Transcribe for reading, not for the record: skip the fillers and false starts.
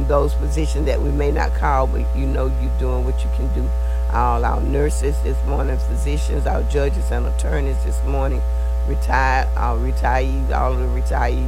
those positions that we may not call, but you know you're doing what you can do. All our nurses this morning, physicians, our judges and attorneys this morning, retired, our retirees, all of the retirees